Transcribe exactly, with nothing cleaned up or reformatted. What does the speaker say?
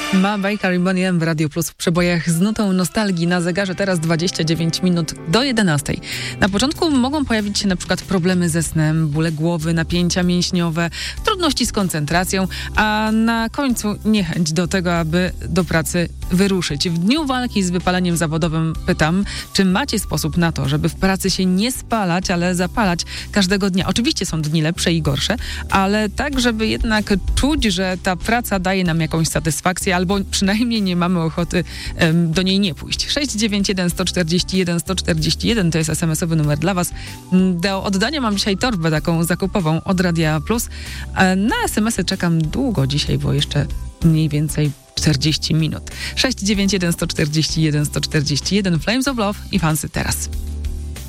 Ma Baker i Bonnie M w Radio Plus w przebojach z nutą nostalgii. Na zegarze teraz dwadzieścia dziewięć minut do jedenastej. Na początku mogą pojawić się na przykład problemy ze snem, bóle głowy, napięcia mięśniowe, trudności z koncentracją, a na końcu niechęć do tego, aby do pracy wyruszyć. W dniu walki z wypaleniem zawodowym pytam, czy macie sposób na to, żeby w pracy się nie spalać, ale zapalać każdego dnia. Oczywiście są dni lepsze i gorsze, ale tak, żeby jednak czuć, że ta praca daje nam jakąś satysfakcję, albo przynajmniej nie mamy ochoty um, do niej nie pójść. sześć dziewięć jeden sto czterdzieści jeden sto czterdzieści jeden to jest es em esowy numer dla was. Do oddania mam dzisiaj torbę taką zakupową od Radia Plus. Na es em esy czekam długo dzisiaj, bo jeszcze mniej więcej czterdzieści minut. sześć dziewięć jeden sto czterdzieści jeden sto czterdzieści jeden Flames of Love i Fancy teraz.